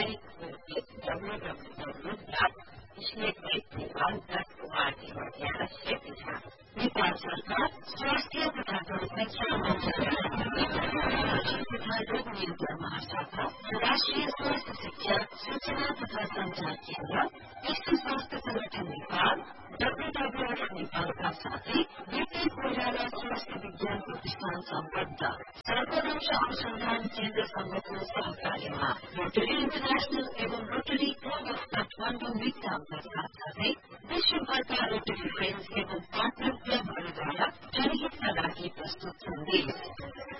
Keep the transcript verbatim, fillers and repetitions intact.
Website W W W डट slate Nepal डट ORG बाट यहाँ set छ। नेपाल सरकार स्वास्थ्य तथा जनसङ्ख्या मन्त्रालय तथा रोग नियन्त्रण महाशाखा राष्ट्रिय स्वास्थ्य शिक्षा सूचना तथा संचार केन्द्र विश्व स्वास्थ्य संगठन नेपाल डब्ल्यू डब्ल्यू एफ नेपालका साथै ब्रिटेन कोइराला स्वास्थ्य विज्ञान प्रतिष्ठान सम्बद्ध सर्वदंश अनुसन्धान केन्द्र संघको सहकार्यमा रोटरी इन्टरनेशनल एवं रोटरी क्लब अफ काठमाडौँ मिक्तामका साथसाथै विश्वभरका रोटरी फ्रेन्ड्स एवं पार्टनर क्लबहरूद्वारा जनहितका लागि प्रस्तुत सन्देश।